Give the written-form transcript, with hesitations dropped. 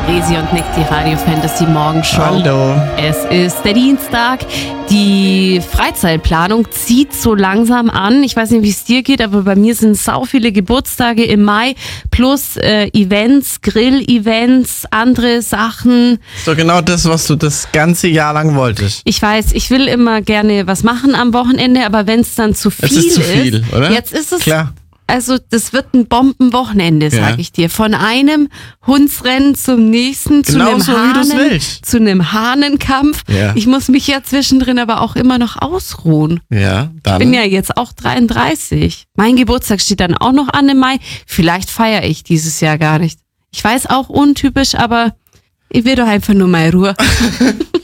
Resi und Nick, die Radio Fantasy Morgenshow. Hallo. Es ist der Dienstag. Die Freizeitplanung zieht so langsam an. Ich weiß nicht, wie es dir geht, aber bei mir sind sau viele Geburtstage im Mai plus Events, Grill-Events, andere Sachen. So genau das, was du das ganze Jahr lang wolltest. Ich weiß, ich will immer gerne was machen am Wochenende, aber wenn es dann zu viel ist. Es ist zu viel, oder? Jetzt ist es. Klar. Also das wird ein Bombenwochenende, sag ich dir. Von einem Hundsrennen zum nächsten, zu Genau einem so, wie du's willst. zu einem Hahnenkampf. Ja. Ich muss mich ja zwischendrin aber auch immer noch ausruhen. Ja, dann. Ich bin ja jetzt auch 33. Mein Geburtstag steht dann auch noch an im Mai. Vielleicht feiere ich dieses Jahr gar nicht. Ich weiß, auch untypisch, aber ich will doch einfach nur mal Ruhe.